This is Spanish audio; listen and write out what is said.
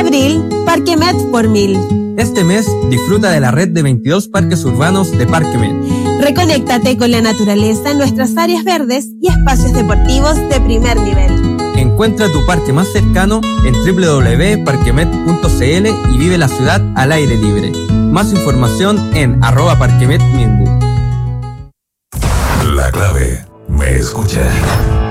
abril, Parque Met por 1000. Este mes disfruta de la red de 22 parques urbanos de Parque Met. Reconéctate con la naturaleza en nuestras áreas verdes y espacios deportivos de primer nivel. Encuentra tu parque más cercano en www.parquemet.cl y vive la ciudad al aire libre. Más información en @parquemetminbu. La clave, me escucha.